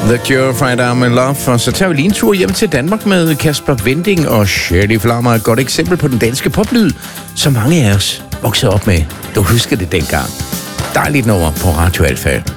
The Cure, Fried Arm and Love. Og så tager vi lige en tur hjem til Danmark med Kasper Winding og Shirley Flammer. Et godt eksempel på den danske poplyd, som mange af os voksede op med. Du husker det dengang. Dejligt nummer på Radio Alfa.